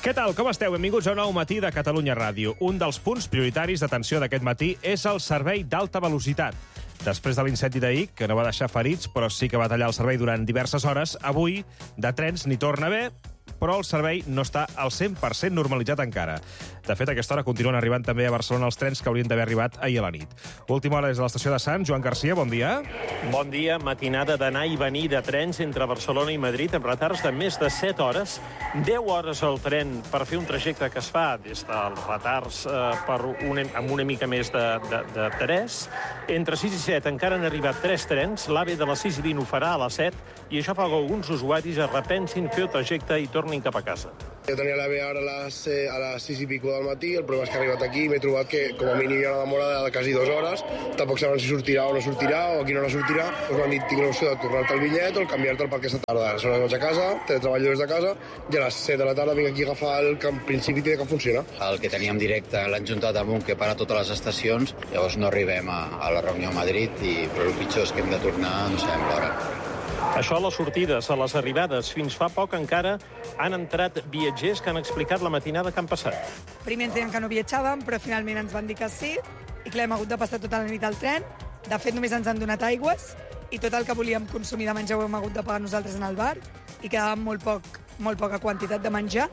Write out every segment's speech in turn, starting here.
Què tal, com esteu? Benvinguts a un nou matí de Catalunya Ràdio. Un dels punts prioritaris d'atenció d'aquest matí és el servei d'alta velocitat. Després de l'incendi d'ahir, que no va deixar ferits, però sí que va tallar el servei durant diverses hores, avui de trens n'hi torna a haver, però el servei no està al 100% normalitzat encara. De fet, a aquesta hora continuen arribant també a Barcelona els trens que haurien d'haver arribat ahir a la nit. Última hora des de l'estació de Sants. Joan Garcia, bon dia. Bon dia. Matinada d'anar i venir de trens entre Barcelona i Madrid amb retards de més de 7 hores. 10 hores al tren per fer un trajecte que es fa des dels retards amb una mica més de 3. Entre 6 i 7 encara han arribat 3 trens. L'AVE de les 6 i 20 ho farà a les 7 i això fa que alguns usuaris es repensin fer el trajecte i tornin cap a casa. Jo tenia l'AVE ara a les 6 i pico del matí, el problema és que he arribat aquí i m'he trobat que com a mínim hi ha una demora de quasi 2 hores, tampoc saben si sortirà o no sortirà, o aquí no sortirà, doncs m'han dit tinc l'opció de tornar-te el bitllet o el canviar-te perquè s'ha tardat. Aleshores vaig a casa, treballo des de casa, i a les 7 de la tarda vinc aquí a agafar el que en principi té que funcionar. El que teníem directe l'han juntat amb un que para totes les estacions, llavors no arribem a la reunió a Madrid, però el pitjor és que hem de tornar, no sabem l'hora. Això a les sortides, a les arribades. Fins fa poc encara han entrat viatgers que han explicat la matinada que han passat. Primer ens deien que no viatjàvem, però finalment ens van dir que sí. I clar, hem hagut de passar tota la nit al tren. De fet, només ens han donat aigües i tot el que volíem consumir de menjar ho hem hagut de pagar nosaltres en el bar i quedava molt poca quantitat de menjar.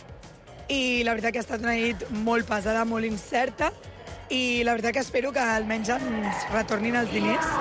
I la veritat que ha estat una nit molt pesada, molt incerta i la veritat que espero que almenys ens retornin els diners.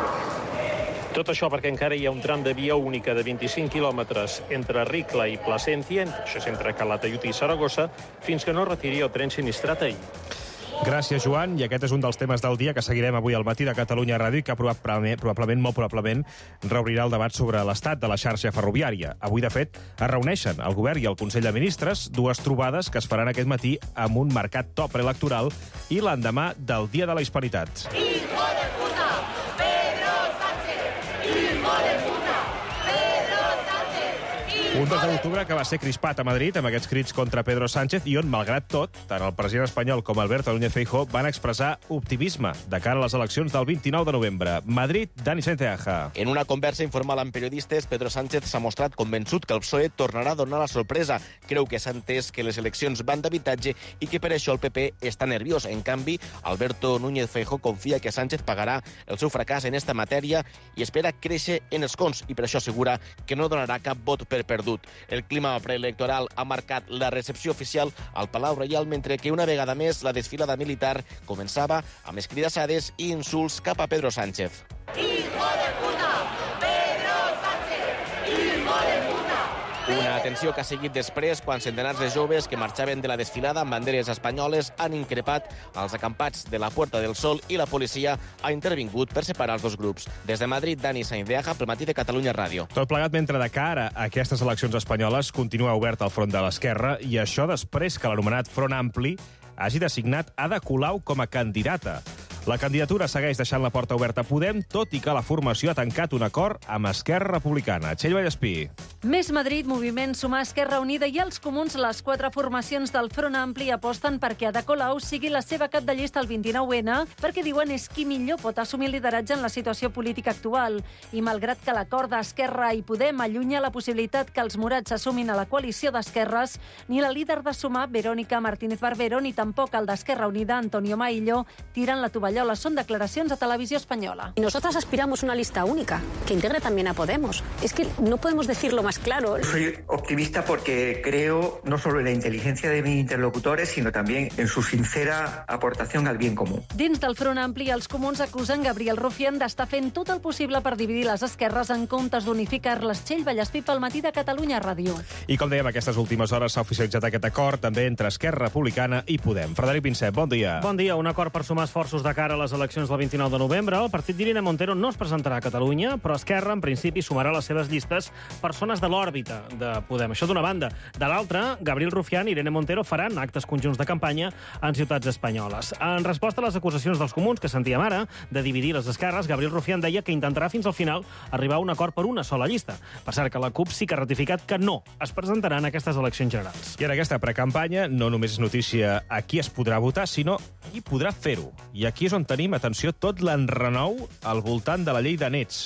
Tot això perquè encara hi ha un tram de via única de 25 quilòmetres entre Ricla i Plasencia, això és entre Calatayud i Saragossa, fins que no retiri el tren sinistrat ahir. Gràcies, Joan. I aquest és un dels temes del dia que seguirem avui al matí de Catalunya Ràdio i que probablement, molt probablement, reobrirà el debat sobre l'estat de la xarxa ferroviària. Avui, de fet, es reuneixen el govern i el Consell de Ministres, dues trobades que es faran aquest matí amb un marcat to preelectoral i l'endemà del Dia de la Hispanitat. ¡Hijo de puta! ¡Pedro Sánchez! ¡Hijo de puta! ¡Pedro Sánchez! Un 2 d'octubre que va ser crispat a Madrid amb aquests crits contra Pedro Sánchez i on, malgrat tot, tant el president espanyol com Alberto Núñez Feijóo van expressar optimisme de cara a les eleccions del 29 de novembre. Madrid, Dani Santeaja. En una conversa informal amb periodistes, Pedro Sánchez s'ha mostrat convençut que el PSOE tornarà a donar la sorpresa. Creu que s'ha entès que les eleccions van d'habitatge i que per això el PP està nerviós. En canvi, Alberto Núñez Feijóo confia que Sánchez pagarà el seu fracàs en esta matèria i espera créixer en escons i per això assegura que no donarà cap vot per perdut. El clima preelectoral ha marcat la recepció oficial al Palau Reial, mentre que una vegada més la desfilada militar començava amb escridassades i insults cap a Pedro Sánchez. ¡Hijo de puta! ¡Pedro Sánchez! ¡Hijo de puta! Una atenció que ha seguit després quan centenars de joves que marxaven de la desfilada amb banderes espanyoles han increpat els acampats de la Puerta del Sol i la policia ha intervingut per separar els dos grups. Des de Madrid, Dani Saindeaja, pel matí de Catalunya Ràdio. Tot plegat mentre de cara a aquestes eleccions espanyoles continua obert el front de l'esquerra i això després que l'anomenat Front Ampli hagi designat Ada Colau com a candidata. La candidatura segueix deixant la porta oberta a Podem, tot i que la formació ha tancat un acord amb Esquerra Republicana. Txell Vallespí. Més Madrid, Moviment, Sumar, Esquerra Unida i els Comuns, les 4 formacions del Front Ampli aposten perquè Ada Colau sigui la seva cap de llista el 29N, perquè diuen és qui millor pot assumir el lideratge en la situació política actual. I malgrat que l'acord d'Esquerra i Podem allunya la possibilitat que els morats s'assumin a la coalició d'esquerres, ni la líder de Sumar, Verónica Martínez Barbero, ni tampoc el d'Esquerra Unida, Antonio Maillo, tiren la tovallola. Son declaracions a Televisió Espanyola. Y nosotras aspiramos a una lista única, que integre también a Podemos. Es que no podemos decirlo más claro. Soy optimista porque creo no solo en la inteligencia de mis interlocutores, sino también en su sincera aportación al bien común. Dins del Front Ampli, els Comuns acusen Gabriel Rufián d'estar fent tot el possible per dividir les esquerres en comptes d'unificar-les. Txell Vallespí pel matí de Catalunya Ràdio. I com dèiem, aquestes últimes hores s'ha oficialitzat aquest acord també entre Esquerra Republicana i Podem. Frederic Vincent, bon dia. Bon dia. Un acord per sumar esforços de cara a les eleccions del 29 de novembre. El partit d'Irene Montero no es presentarà a Catalunya, però Esquerra, en principi, sumarà a les seves llistes persones de l'òrbita de Podem. Això d'una banda. De l'altra, Gabriel Rufián i Irene Montero faran actes conjunts de campanya en ciutats espanyoles. En resposta a les acusacions dels Comuns, que sentíem ara, de dividir les esquerres, Gabriel Rufián deia que intentarà fins al final arribar a un acord per una sola llista. Per cert, que la CUP sí que ha ratificat que no es presentarà en aquestes eleccions generals. I en aquesta precampanya no només és notícia a qui es podrà votar, sinó qui podrà fer-ho. I aquí és on tenim, atenció, tot l'enrenou al voltant de la llei de nets.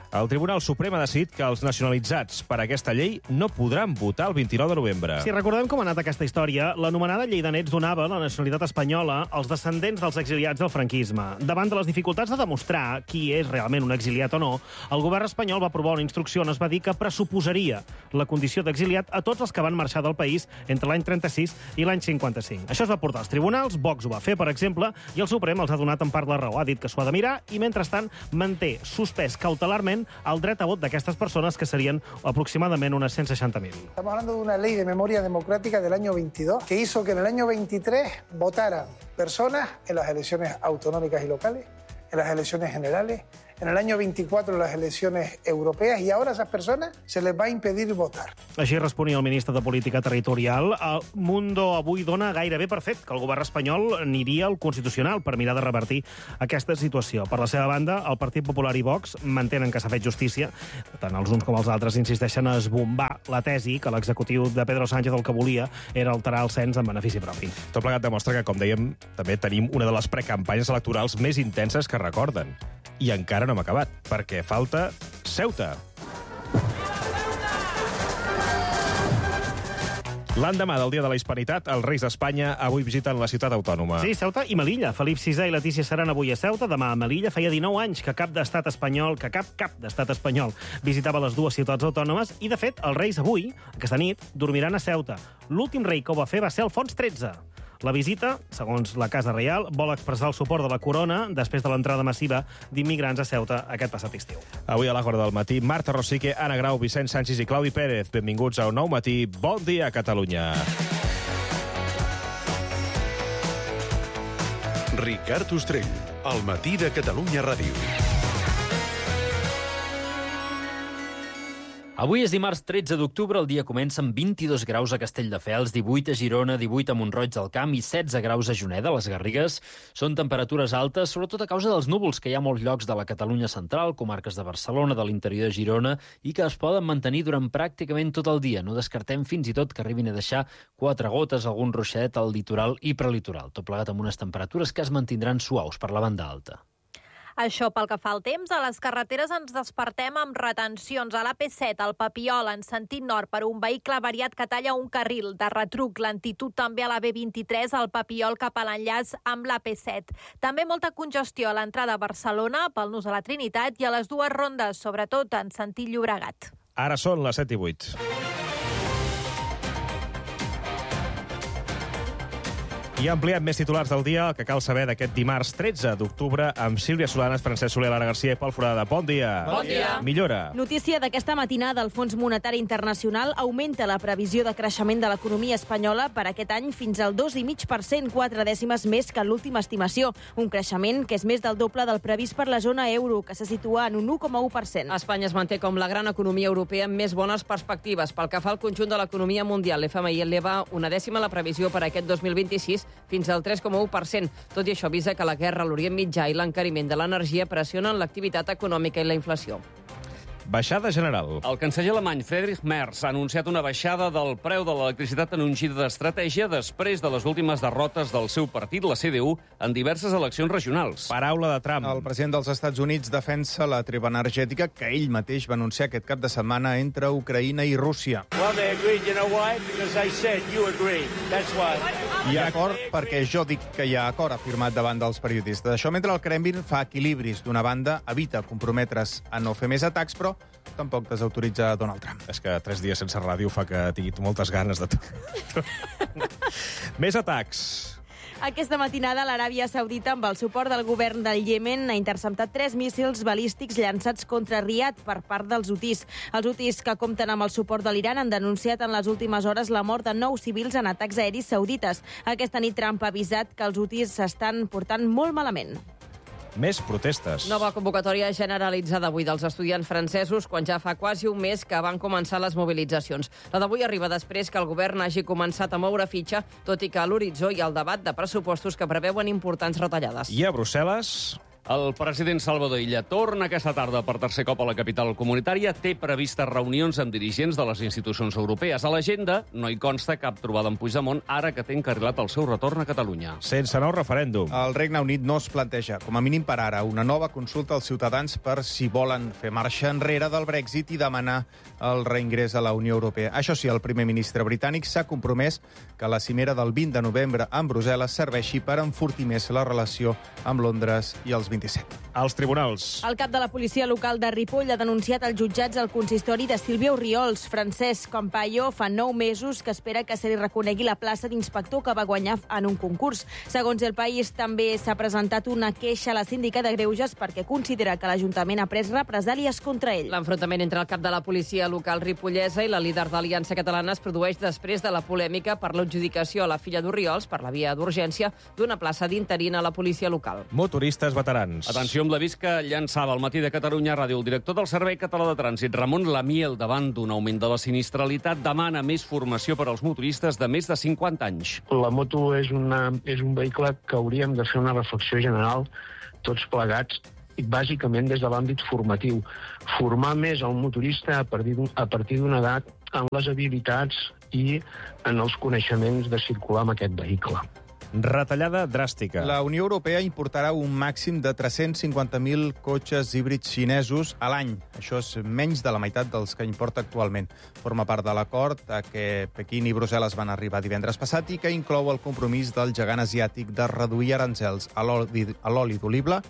El Tribunal Suprem ha decidit que els nacionalitzats per aquesta llei no podran votar el 29 de novembre. Si recordem com ha anat aquesta història, l'anomenada llei de nets donava la nacionalitat espanyola als descendents dels exiliats del franquisme. Davant de les dificultats de demostrar qui és realment un exiliat o no, el govern espanyol va aprovar una instrucció on es va dir que pressuposaria la condició d'exiliat a tots els que van marxar del país entre l'any 36 i l'any 55. Això es va portar als tribunals, Vox ho va fer, per exemple, i el Suprem els ha donat en part la raó. Ha dit que s'ho ha de mirar i, mentrestant, manté suspès cautelarment el dret a vot d'aquestes persones, que serien aproximadament unes 160.000. Estamos hablando de una ley de memoria democrática del año 22 que hizo que en el año 23 votaran personas en las elecciones autonómicas y locales, en las elecciones generales, en el año 24 en las elecciones europeas, y ahora a esas personas se les va a impedir votar. Així responia el ministre de Política Territorial. El Mundo avui dona gairebé per fet que el govern espanyol aniria al Constitucional per mirar de revertir aquesta situació. Per la seva banda, el Partit Popular i Vox mantenen que s'ha fet justícia. Tant els uns com els altres insisteixen a esbombar la tesi que l'executiu de Pedro Sánchez el que volia era alterar el cens en benefici propi. Tot plegat demostra que, com dèiem, també tenim una de les precampanyes electorals més intenses que recorden. I encara no hem acabat, perquè falta Ceuta. L'endemà del Dia de la Hispanitat, els Reis d'Espanya avui visiten la ciutat autònoma. Sí, Ceuta i Melilla. Felip VI i Letícia seran avui a Ceuta, demà a Melilla. Feia 19 anys que cap d'estat espanyol visitava les dues ciutats autònomes i, de fet, els Reis avui, aquesta nit, dormiran a Ceuta. L'últim rei que ho va fer va ser Alfons XIII. La visita, segons la Casa Reial, vol expressar el suport de la corona després de l'entrada massiva d'immigrants a Ceuta aquest passat estiu. Avui a l'Àgora del matí, Marta Rosique, Anna Grau, Vicenç Sanchis i Claudi Pérez. Benvinguts a Un Nou Matí. Bon dia, Catalunya. Ricard Ostrell, al matí de Catalunya Ràdio. Avui és dimarts 13 d'octubre, el dia comença amb 22 graus a Castelldefels, 18 a Girona, 18 a Mont-roig del Camp i 16 graus a Juneda, les Garrigues. Són temperatures altes, sobretot a causa dels núvols que hi ha a molts llocs de la Catalunya central, comarques de Barcelona, de l'interior de Girona, i que es poden mantenir durant pràcticament tot el dia. No descartem fins i tot que arribin a deixar 4 gotes, algun ruixet al litoral i prelitoral. Tot plegat amb unes temperatures que es mantindran suaus per la banda alta. Això pel que fa al temps. A les carreteres ens despertem amb retencions a l'AP7, al Papiol, en sentit nord, per un vehicle avariat que talla un carril. De retruc, lentitud també a la B23, al Papiol cap a l'enllaç amb l'AP7. També molta congestió a l'entrada a Barcelona, pel nus a la Trinitat i a les dues rondes, sobretot en sentit Llobregat. Ara són les 7 i 8. I ampliem més titulars del dia, el que cal saber d'aquest dimarts 13 d'octubre amb Sílvia Solanes, Francesc Soler, Lara Garcia i Pol Forada. Bon dia. Bon dia. Millora. Notícia d'aquesta matinada, el Fons Monetari Internacional augmenta la previsió de creixement de l'economia espanyola per aquest any fins al 2,5%, 4 dècimes més que l'última estimació. Un creixement que és més del doble del previst per la zona euro, que se situa en un 1,1%. Espanya es manté com la gran economia europea amb més bones perspectives. Pel que fa al conjunt de l'economia mundial, l'FMI eleva una dècima la previsió per aquest 2026 fins al 3,1%. Tot i això avisa que la guerra a l'Orient Mitjà i l'encariment de l'energia pressionen l'activitat econòmica i la inflació. Baixada general. El canceller alemany Friedrich Merz ha anunciat una baixada del preu de l'electricitat en un gir d'estratègia després de les últimes derrotes del seu partit, la CDU, en diverses eleccions regionals. Paraula de Trump. El president dels Estats Units defensa la treva energètica que ell mateix va anunciar aquest cap de setmana entre Ucraïna i Rússia. Well, they agreed, you know why? Because I said you agreed. That's why. Hi ha acord perquè jo dic que hi ha acord, ha afirmat davant dels periodistes. Això mentre el Kremlin fa equilibris. D'una banda, evita comprometre's a no fer més atacs, però tampoc desautoritza Donald Trump. És que 3 dies sense ràdio fa que tingui moltes ganes de Més atacs. Aquesta matinada, l'Aràbia Saudita, amb el suport del govern del Iemen, ha interceptat 3 míssils balístics llançats contra Riad per part dels hutis. Els hutis, que compten amb el suport de l'Iran, han denunciat en les últimes hores la mort de 9 civils en atacs aeris saudites. Aquesta nit, Trump ha avisat que els hutis s'estan portant molt malament. Més protestes. Nova convocatòria generalitzada avui dels estudiants francesos quan ja fa quasi un mes que van començar les mobilitzacions. La d'avui arriba després que el govern hagi començat a moure fitxa, tot i que a l'horitzó hi ha el debat de pressupostos que preveuen importants retallades. I a Brussel·les... El president Salvador Illa torna aquesta tarda per tercer cop a la capital comunitària. Té previstes reunions amb dirigents de les institucions europees. A l'agenda no hi consta cap trobada amb Puigdemont, ara que té encarrilat el seu retorn a Catalunya. Sense nou referèndum. El Regne Unit no es planteja, com a mínim per ara, una nova consulta als ciutadans per si volen fer marxa enrere del Brexit i demanar el reingrés a la Unió Europea. Això sí, el primer ministre britànic s'ha compromès que la cimera del 20 de novembre en Brussel·les serveixi per enfortir més la relació amb Londres i els 27. Els tribunals. El cap de la policia local de Ripoll ha denunciat als jutjats al consistori de Sílvia Orriols. Francesc Campayo fa 9 mesos que espera que se li reconegui la plaça d'inspector que va guanyar en un concurs. Segons El País, també s'ha presentat una queixa a la síndica de Greuges perquè considera que l'Ajuntament ha pres represàlies contra ell. L'enfrontament entre el cap de la policia local ripollesa i la líder d'Aliança Catalana es produeix després de la polèmica per l'adjudicació a la filla d'Orriols, per la via d'urgència, d'una plaça d'interina a la policia local. Motoristes veterans. Atenció amb l'avís que llançava al Matí de Catalunya Ràdio el director del Servei Català de Trànsit, Ramon Lamiel, davant d'un augment de la sinistralitat, demana més formació per als motoristes de més de 50 anys. La moto és un vehicle que hauríem de fer una reflexió general, tots plegats, bàsicament des de l'àmbit formatiu. Formar més el motorista a partir d'una edat en les habilitats i en els coneixements de circular amb aquest vehicle. Retallada dràstica. La Unió Europea importarà un màxim de 350.000 cotxes híbrids xinesos a l'any. Això és menys de la meitat dels que importa actualment. Forma part de l'acord a què Pequín i Brussel·les van arribar divendres passat i que inclou el compromís del gegant asiàtic de reduir aranzels a l'oli d'oliva,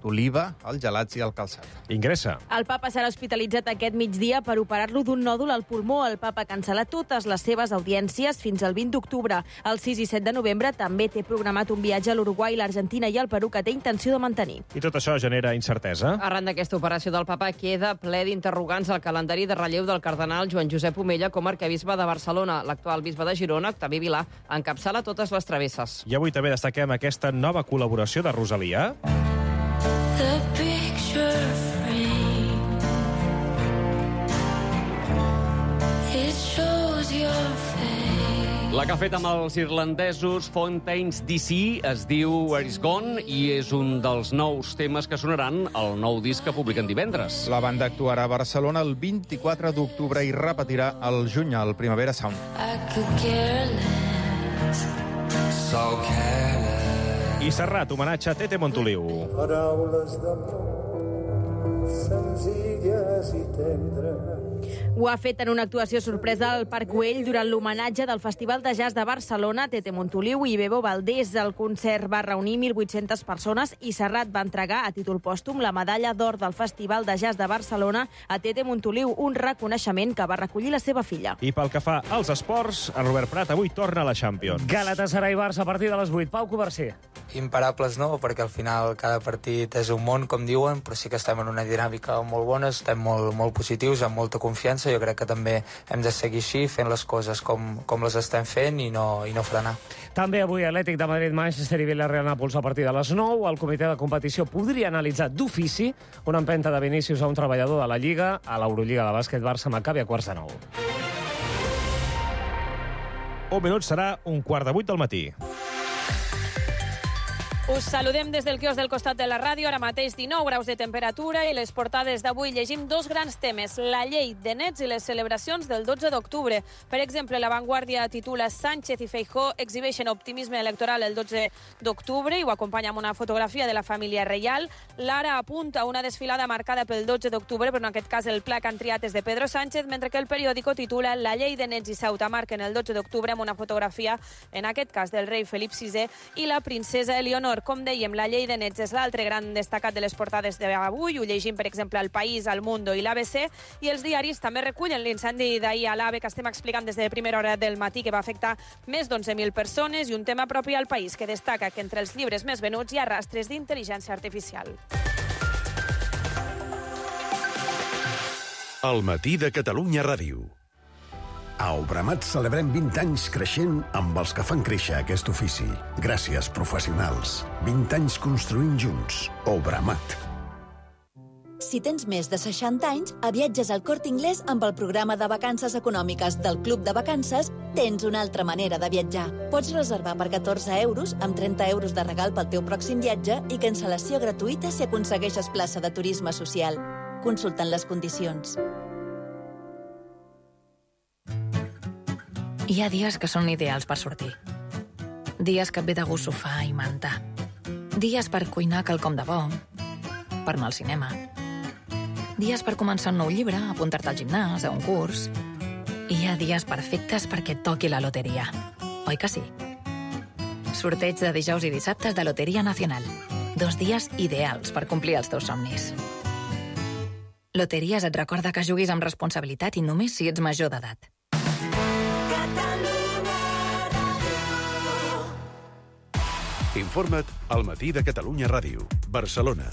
els gelats i el calçat. Ingressa. El papa serà hospitalitzat aquest migdia per operar-lo d'un nòdul al pulmó. El papa cancel·la totes les seves audiències fins al 20 d'octubre. El 6 i 7 de novembre també té programat un viatge a l'Uruguai, l'Argentina i el Perú que té intenció de mantenir. I tot això genera incertesa. Arran d'aquesta operació del papa queda ple d'interrogants al calendari de relleu del cardenal Joan Josep Omella com a arquebisbe de Barcelona. L'actual bisbe de Girona, Octavi Vilà, encapçala totes les travesses. I avui també destaquem aquesta nova col·laboració de Rosalia. The picture frame, it shows your face. La que ha fet amb els irlandesos Fontaines DC es diu Where Is Gone i és un dels nous temes que sonaran al nou disc que publiquen divendres. La banda actuarà a Barcelona el 24 d'octubre i repetirà el juny al Primavera Sound. I could care less, so careless. I Serrat, homenatge a Tete Montoliu. Paraules d'amor senzilles i tendres. Ho ha fet en una actuació sorpresa al Parc Güell durant l'homenatge del Festival de Jazz de Barcelona. Tete Montoliu i Bebo Valdés. El concert va reunir 1.800 persones i Serrat va entregar a títol pòstum la medalla d'or del Festival de Jazz de Barcelona a Tete Montoliu, un reconeixement que va recollir la seva filla. I pel que fa als esports, en Robert Prat avui torna a la Champions. Galatasaray Barça a partir de les 8. Pau Coversí. Imparables no, perquè al final cada partit és un món, com diuen, però sí que estem en una dinàmica molt bona, estem molt positius, amb molta confiança. Jo crec que també hem de seguir així, fent les coses com les estem fent i no frenar. També avui Atlètic de Madrid, Manchester i Villarreal-Nàpols a partir de les 9. El comitè de competició podria analitzar d'ofici una empenta de Vinícius a un treballador de la Lliga a l'Eurolliga de bàsquet Barça-Maccabi a quarts de 9. Un minut serà 7:45 del matí. Us saludem des del quiosc del costat de la ràdio. Ara mateix 19 graus de temperatura i les portades d'avui llegim dos grans temes: la llei de nets i les celebracions del 12 d'octubre. Per exemple, La Vanguardia titula Sánchez i Feijóo exhibeixen optimisme electoral el 12 d'octubre i ho acompanya amb una fotografia de la família reial. L'Ara apunta una desfilada marcada pel 12 d'octubre, però en aquest cas el pla que han triat és de Pedro Sánchez, mentre que el periòdico titula La llei de nets i Ceuta marquen el 12 d'octubre amb una fotografia, en aquest cas del rei Felip VI i la princesa Eleonor. Com dèiem, la llei de nets és l'altre gran destacat de les portades d'avui. Ho llegim, per exemple, al País, al Mundo i l'ABC. I els diaris també recullen l'incendi d'ahir a l'AVE que estem explicant des de primera hora del matí, que va afectar més d'11.000 persones, i un tema propi al País que destaca que entre els llibres més venuts hi ha rastres d'intel·ligència artificial. El matí de Catalunya Ràdio. A Obramat celebrem 20 anys creixent amb els que fan créixer aquest ofici. Gràcies, professionals. 20 anys construint junts. Obramat. Si tens més de 60 anys, a Viatges al Corte Inglés amb el programa de vacances econòmiques del Club de Vacances tens una altra manera de viatjar. Pots reservar per 14 euros, amb 30 euros de regal pel teu pròxim viatge i cancel·lació gratuïta si aconsegueixes plaça de turisme social. Consultant les condicions. Hi ha dies que són ideals per sortir. Dies que et ve de gust sofà i manta. Dies per cuinar quelcom de bo. Per anar al cinema. Dies per començar un nou llibre, apuntar-te al gimnàs, a un curs. I hi ha dies perfectes perquè et toqui la loteria. Oi que sí? Sorteig de dijous i dissabtes de Loteria Nacional. 2 dies ideals per complir els teus somnis. Loteries et recorda que juguis amb responsabilitat i només si ets major d'edat. Informa't al Matí de Catalunya Ràdio, Barcelona.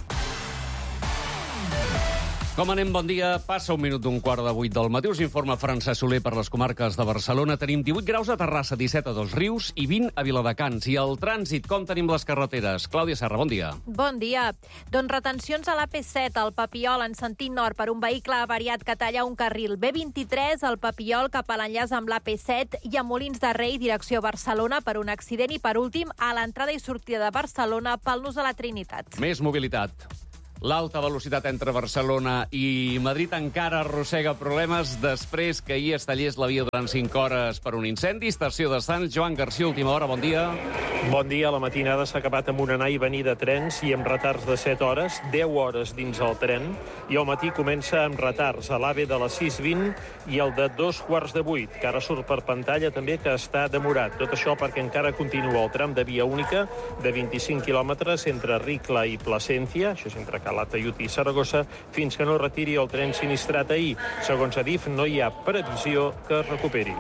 Com anem? Bon dia. Passa 1 minut d'7:15 del matí. Us informa Francesc Soler per les comarques de Barcelona. Tenim 18 graus a Terrassa, 17 a Dosrius i 20 a Viladecans. I el trànsit, com tenim les carreteres? Clàudia Serra, bon dia. Bon dia. Doncs retencions a l'AP7, al Papiol, en sentit nord, per un vehicle avariat que talla un carril. B23, al Papiol, cap a l'enllaç amb l'AP7, i a Molins de Rei, direcció Barcelona, per un accident. I, per últim, a l'entrada i sortida de Barcelona pel nus de la Trinitat. Més mobilitat. L'alta velocitat entre Barcelona i Madrid encara arrossega problemes després que ahir es tallés la via durant 5 hores per un incendi. Estació de Sants, Joan Garcia, última hora, bon dia. Bon dia. La matinada s'ha acabat amb un anar i venir de trens i amb retards de 7 hores, 10 hores dins el tren, i al matí comença amb retards a l'AVE de les 6:20 i el de 2:15, que ara surt per pantalla també que està demorat. Tot això perquè encara continua el tram de via única de 25 quilòmetres entre Ricla i Plasència, això és entre Calatayud i Saragossa, fins que no retiri el tren sinistrat ahir. Segons Adif, no hi ha previsió que es recuperi.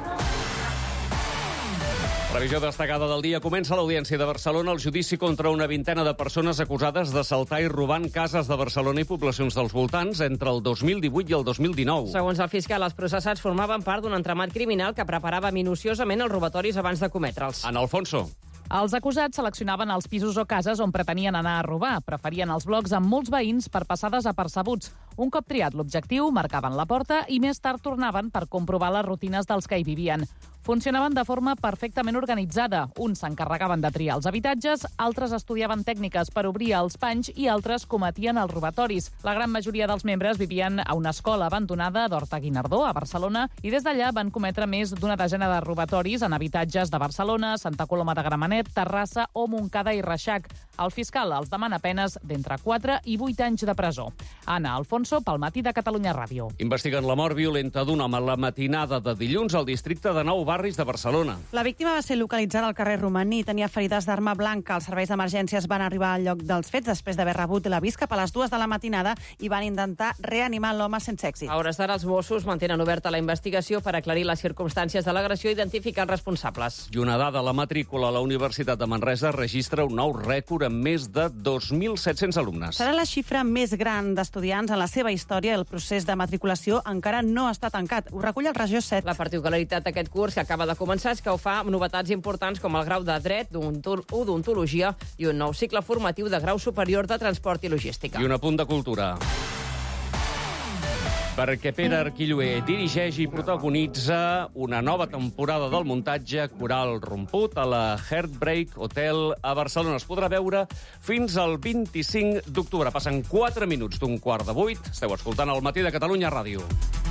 Previsió destacada del dia. Comença l'Audiència de Barcelona el judici contra una vintena de persones acusades d'assaltar i robant cases de Barcelona i poblacions dels voltants entre el 2018 i el 2019. Segons el fiscal, els processats formaven part d'un entramat criminal que preparava minuciosament els robatoris abans de cometre'ls. Ana Alfonso. Els acusats seleccionaven els pisos o cases on pretenien anar a robar. Preferien els blocs amb molts veïns per passar desapercebuts. Un cop triat l'objectiu, marcaven la porta i més tard tornaven per comprovar les rutines dels que hi vivien. Funcionaven de forma perfectament organitzada. Uns s'encarregaven de triar els habitatges, altres estudiaven tècniques per obrir els panys i altres cometien els robatoris. La gran majoria dels membres vivien a una escola abandonada d'Horta-Guinardó, a Barcelona, i des d'allà van cometre més d'una desena de robatoris en habitatges de Barcelona, Santa Coloma de Gramenet, Terrassa o Montcada i Reixac. El fiscal els demana penes d'entre 4 i 8 anys de presó. Ana Alfonso, pel Matí de Catalunya Ràdio. Investiguen la mort violenta d'un home la matinada de dilluns al districte de Nou Barris de Barcelona. La víctima va ser localitzada al carrer Romaní i tenia ferides d'arma blanca. Els serveis d'emergències van arribar al lloc dels fets després d'haver rebut l'avís cap a les 2 de la matinada i van intentar reanimar l'home sense èxit. A hores d'ara, els Mossos mantenen oberta la investigació per aclarir les circumstàncies de l'agressió i identificar els responsables. I una dada, la matrícula a la Universitat de Manresa registra un nou rècord amb més de 2.700 alumnes. Serà la xifra més gran d'estudiants en la seva història. El procés de matriculació encara no està tancat. Ho recull el Regió 7. La particularitat d'aquest curs que acaba de començar és que ho fa amb novetats importants com el grau de Dret, Odontologia i un nou cicle formatiu de grau superior de Transport i Logística. I un apunt de cultura. Perquè Pere Arquilloé dirigeix i protagonitza una nova temporada del muntatge Coral Romput a la Heartbreak Hotel a Barcelona. Es podrà veure fins al 25 d'octubre. Passen 4 minuts d'7:15. Esteu escoltant el Matí de Catalunya Ràdio.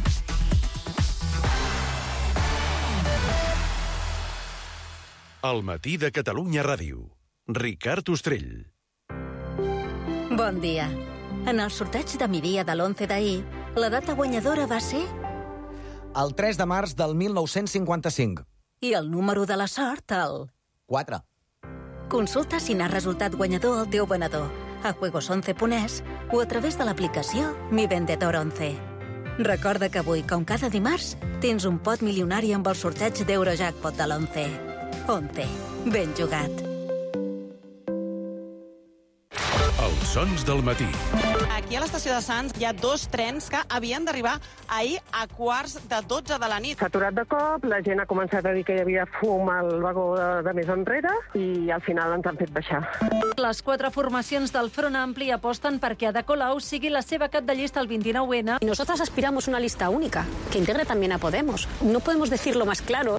El Matí de Catalunya Ràdio. Ricard Ostrell. Bon dia. En el sorteig de migdia de l'11 d'ahir, la data guanyadora va ser... El 3 de març del 1955. I el número de la sort, el... 4. Consulta si n'ha resultat guanyador el teu venedor a juegos11.es o a través de l'aplicació Mi Vendedor 11. Recorda que avui, com cada dimarts, tens un pot milionari amb el sorteig d'Eurojackpot de l'11. 11. Ben jugat. Els Sons del matí. Aquí a l'estació de Sants hi ha 2 trens que havien d'arribar ahir a 11:45 de la nit. S'ha aturat de cop, la gent ha començat a dir que hi havia fum al vagó de més enrere i al final ens han fet baixar. Les 4 formacions del Front Ampli aposten perquè Ada Colau sigui la seva cap de llista al 29N. Y nosotras aspiramos a una lista única, que integre también a Podemos. No podemos decirlo más claro.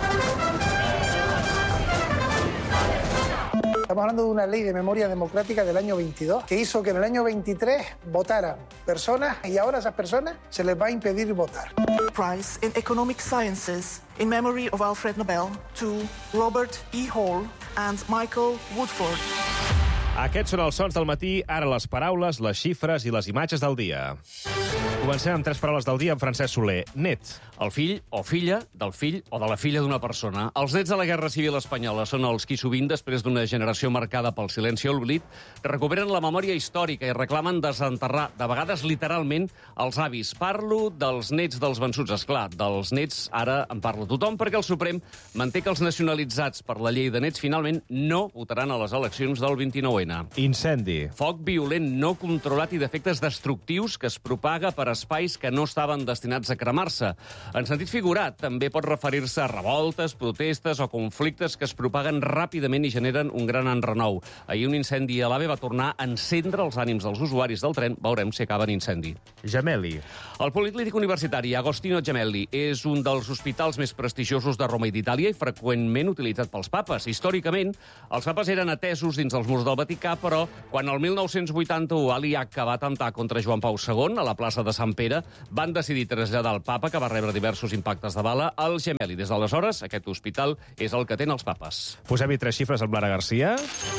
Estamos hablando de una ley de memoria democrática del año 22 que hizo que en el año 23 votaran personas y ahora a esas personas se les va a impedir votar. Prize in Economic Sciences in memory of Alfred Nobel to Robert E. Hall and Michael Woodford. Aquests són els sons del matí, ara les paraules, les xifres i les imatges del dia. Comencem amb 3 paraules del dia amb Francesc Soler. Net. El fill o filla del fill o de la filla d'una persona. Els nets de la Guerra Civil Espanyola són els qui sovint, després d'una generació marcada pel silenci o l'oblit, recuperen la memòria històrica i reclamen desenterrar, de vegades literalment, els avis. Parlo dels nets dels vençuts. Esclar, dels nets ara en parla tothom perquè el Suprem manté que els nacionalitzats per la llei de nets finalment no votaran a les eleccions del 29N. Incendi. Foc violent no controlat i d'efectes destructius que es propaga per espais que no estaven destinats a cremar-se. En sentit figurat, també pot referir-se a revoltes, protestes o conflictes que es propaguen ràpidament i generen un gran enrenou. Ahir un incendi a l'AVE va tornar a encendre els ànims dels usuaris del tren. Veurem si acaba en incendi. Gemelli. El Policlínic Universitari Agostino Gemelli és un dels hospitals més prestigiosos de Roma i d'Itàlia i freqüentment utilitzat pels papes. Històricament, els papes eren atesos dins els murs del Vaticà, però quan el 1981 Ali H va atemptar contra Joan Pau II a la plaça de Sant Pere, van decidir traslladar el papa, que va rebre diversos impactes de bala, al Gemelli. Des d'aleshores, aquest hospital és el que tenen els papes. Posem-hi 3 xifres amb Lara Garcia.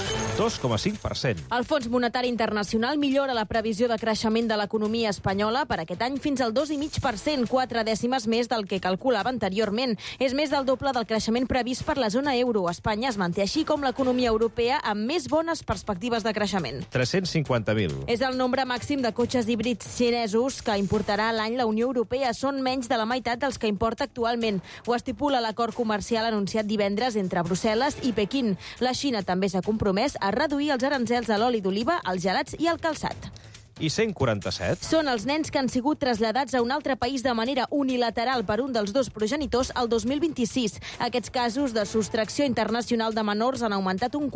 2,5%. El Fons Monetari Internacional millora la previsió de creixement de l'economia espanyola per aquest any fins al 2,5%, 4 dècimes més del que calculava anteriorment. És més del doble del creixement previst per la zona euro. Espanya es manté així com l'economia europea amb més bones perspectives de creixement. 350.000. És el nombre màxim de cotxes híbrids xinesos que importarà l'any la Unió Europea. Són menys de la meitat dels que importa actualment. Ho estipula l'acord comercial anunciat divendres entre Brussel·les i Pequín. La Xina també s'ha compromès a reduir els aranzels a l'oli d'oliva, als gelats i al calçat. I 147? Són els nens que han sigut traslladats a un altre país de manera unilateral per un dels 2 progenitors el 2026. Aquests casos de sostracció internacional de menors han augmentat un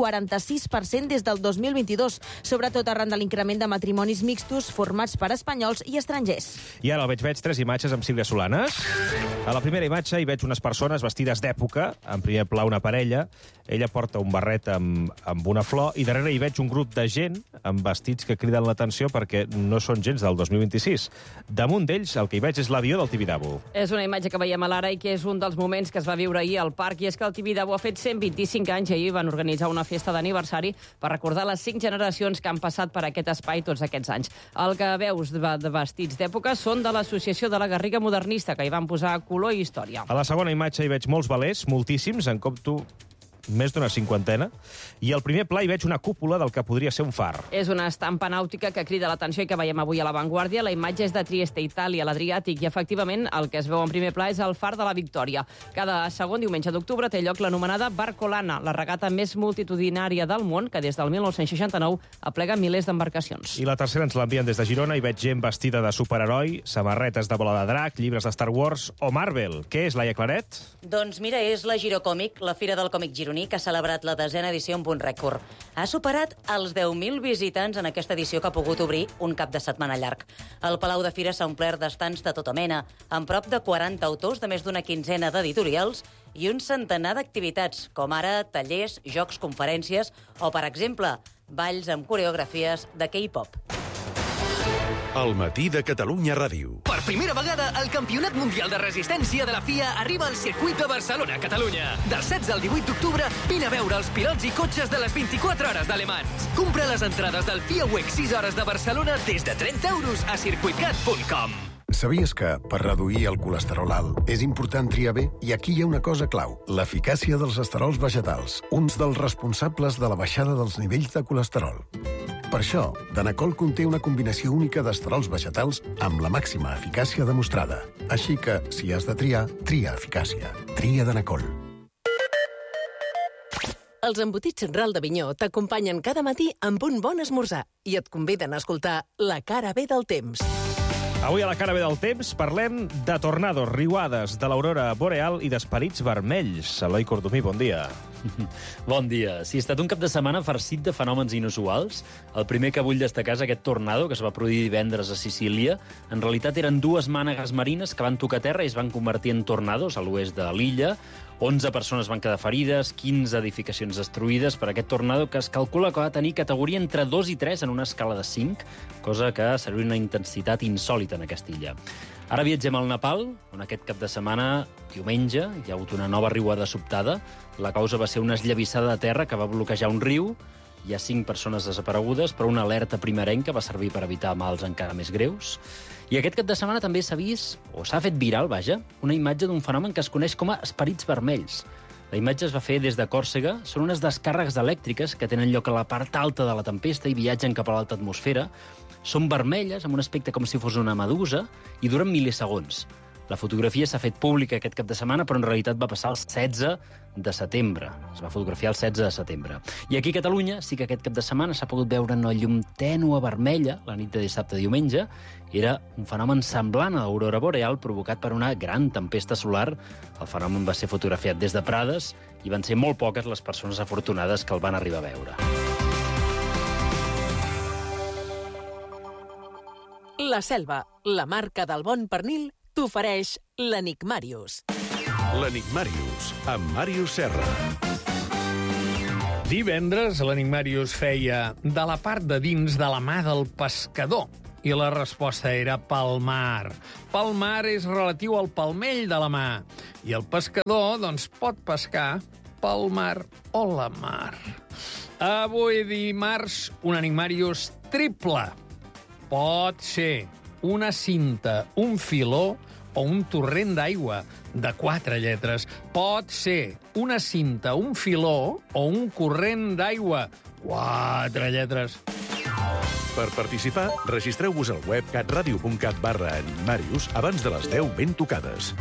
46% des del 2022, sobretot arran de l'increment de matrimonis mixtos formats per espanyols i estrangers. I ara veig 3 imatges amb Sílvia Solanes. A la primera imatge hi veig unes persones vestides d'època, en primer pla una parella, ella porta un barret amb una flor, i darrere hi veig un grup de gent amb vestits que criden l'atenció perquè no són gens del 2026. Damunt d'ells, el que hi veig és l'avió del Tibidabo. És una imatge que veiem a l'ara i que és un dels moments que es va viure ahir al parc, i és que el Tibidabo ha fet 125 anys i ahir van organitzar una festa d'aniversari per recordar les 5 generacions que han passat per aquest espai tots aquests anys. El que veus de vestits d'època són de l'Associació de la Garriga Modernista, que hi van posar color i història. A la segona imatge hi veig molts velers, moltíssims, en compto més d'una 50, i al primer pla hi veig una cúpula del que podria ser un far. És una estampa nàutica que crida l'atenció i que veiem avui a La Vanguardia. La imatge és de Trieste, Itàlia, l'Adriàtic, i efectivament el que es veu en primer pla és el far de la Victòria. Cada segon diumenge d'octubre té lloc l'anomenada Barcolana, la regata més multitudinària del món, que des del 1969 aplega milers d'embarcacions. I la tercera ens l'envien des de Girona, i veig gent vestida de superheroi, samarretes de bola de drac, llibres de Star Wars o Marvel. Què és, Laia Claret? Doncs mira, és la Girocòmic, la fira del còmic gironí, que ha celebrat la 10a edició amb un rècord. Ha superat els 10.000 visitants en aquesta edició, que ha pogut obrir un cap de setmana llarg. El Palau de Fira s'ha omplert d'estants de tota mena, amb prop de 40 autors de més d'una quinzena d'editorials i un centenar d'activitats, com ara tallers, jocs, conferències o, per exemple, balls amb coreografies de K-pop. El matí de Catalunya Ràdio. Per primera vegada, el Campionat Mundial de Resistència de la FIA arriba al circuit de Barcelona, Catalunya. Del 16 al 18 d'octubre, vine a veure els pilots i cotxes de les 24 hores de Le Mans. Compra les entrades del FIA Week 6 hores de Barcelona des de 30 euros a circuitcat.com. Sabies que, per reduir el colesterol alt, és important triar bé? I aquí hi ha una cosa clau, l'eficàcia dels esterols vegetals, uns dels responsables de la baixada dels nivells de colesterol. Per això, Danacol conté una combinació única d'esterols vegetals amb la màxima eficàcia demostrada. Així que, si has de triar, tria eficàcia. Tria Danacol. Els embotits Ral d'Avinyó t'acompanyen cada matí amb un bon esmorzar i et conviden a escoltar La cara B del temps. Avui a La cara B del temps parlem de tornados, riuades, de l'aurora boreal i d'esperits vermells. Eloi Cordomí, bon dia. Bon dia. Sí, ha estat un cap de setmana farcit de fenòmens inusuals. El primer que vull destacar és aquest tornado que es va produir divendres a Sicília. En realitat eren dues mànegues marines que van tocar terra i es van convertir en tornados a l'oest de l'illa. 11 persones van quedar ferides, 15 edificacions destruïdes per aquest tornado que es calcula que va tenir categoria entre 2 i 3 en una escala de 5, cosa que seria una intensitat insòlita en aquesta illa. Ara viatgem al Nepal, on aquest cap de setmana, diumenge, hi ha hagut una nova riuada sobtada. La causa va ser una esllavissada de terra que va bloquejar un riu. Hi ha 5 persones desaparegudes, però una alerta primerenca va servir per evitar mals encara més greus. I aquest cap de setmana també s'ha vist, o s'ha fet viral, vaja, una imatge d'un fenomen que es coneix com a esperits vermells. La imatge es va fer des de Còrsega. Són unes descàrregues elèctriques que tenen lloc a la part alta de la tempesta i viatgen cap a l'alta atmosfera. Són vermelles, amb un aspecte com si fos una medusa, i duren milisegons. La fotografia s'ha fet pública aquest cap de setmana, però en realitat va passar el 16 de setembre. Es va fotografiar el 16 de setembre. I aquí a Catalunya sí que aquest cap de setmana s'ha pogut veure una llum tènua vermella la nit de dissabte a diumenge. Era un fenomen semblant a l'aurora boreal provocat per una gran tempesta solar. El fenomen va ser fotografiat des de Prades i van ser molt poques les persones afortunades que el van arribar a veure. La Selva, la marca del bon pernil, t'ofereix l'Enigmàrius. L'Enigmàrius, amb Màrius Serra. Divendres, l'Enigmàrius feia de la part de dins de la mà del pescador. I la resposta era pel mar. Pel mar és relatiu al palmell de la mà. I el pescador, doncs, pot pescar pel mar o la mar. Avui dimarts, un Enigmàrius triple. Pot ser una cinta, un filó o un torrent d'aigua de 4 lletres. Pot ser una cinta, un filó o un corrent d'aigua. 4 lletres. Per participar, registreu-vos al web catradio.cat/enigmàrius abans de les 10 ben tocades.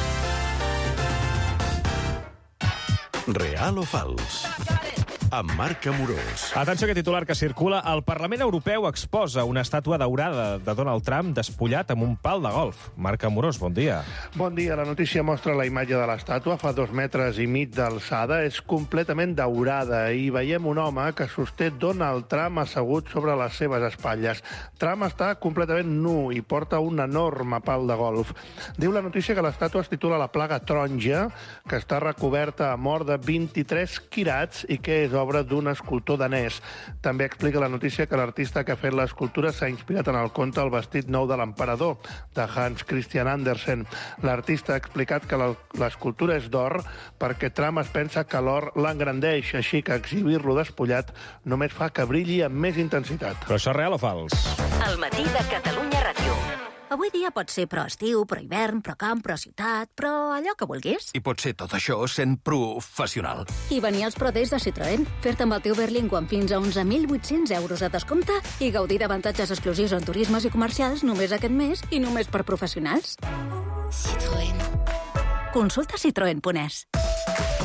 Real o fals? Amb Marc Amorós. Atenció, que titular que circula. El Parlament Europeu exposa una estàtua daurada de Donald Trump despullat amb un pal de golf. Marc Amorós, bon dia. Bon dia. La notícia mostra la imatge de l'estàtua. Fa 2,5 metres d'alçada. És completament daurada i veiem un home que sosté Donald Trump assegut sobre les seves espatlles. Trump està completament nu i porta un enorme pal de golf. Diu la notícia que l'estàtua es titula La plaga taronja, que està recoberta amb or de 23 quirats i que és obra d'un escultor danès. També explica la notícia que l'artista que ha fet l'escultura s'ha inspirat en el conte El vestit nou de l'emperador, de Hans Christian Andersen. L'artista ha explicat que l'escultura és d'or perquè Trump es pensa que l'or l'engrandeix, així que exhibir-lo despullat només fa que brilli amb més intensitat. Però això és real o fals? El matí de Catalunya Ràdio. Avui dia pot ser pro estiu, pro hivern, pro camp, pro ciutat, però allò que vulguis. I pot ser tot això sent professional. I venir als Pro Days de Citroën, fer-te amb el teu Berlingo amb fins a 11.800 euros de descompte i gaudir d'avantatges exclusius en turismes i comercials només aquest mes i només per professionals. Citroën. Consulta citroen.es.